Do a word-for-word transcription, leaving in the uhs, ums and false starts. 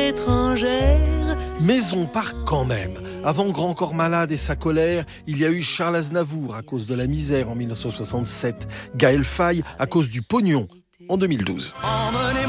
étrangère. Mais on part quand même. Avant Grand Corps Malade et sa colère, il y a eu Charles Aznavour à cause de la misère en mille neuf cent soixante-sept, Gaël Faye à cause du pognon en deux mille douze.